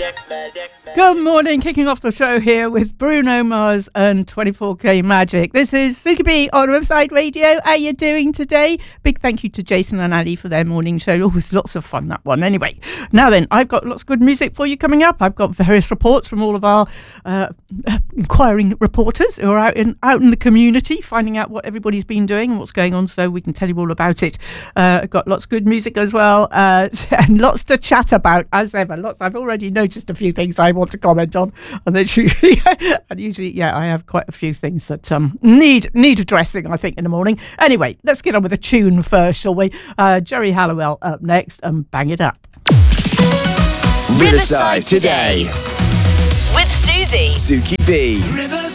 Good morning, kicking off the show here with Bruno Mars and 24K Magic. This is Suki B on Riverside Radio. How you doing today? Big thank you to Jason and Ali for their morning show. Oh, it was lots of fun, that one. Anyway, now then, I've got lots of good music for you coming up. I've got various reports from all of our inquiring reporters who are out in the community, finding out what everybody's been doing and what's going on, so we can tell you all about it. I've got lots of good music as well, and lots to chat about, as ever. I've already noticed a few things I want to comment on, and usually, I have quite a few things that need addressing, I think, in the morning. Anyway, let's get on with a tune first, shall we? Jerry Halliwell up next, and bang it up. Riverside Today with Susie. Suki B. Riverside.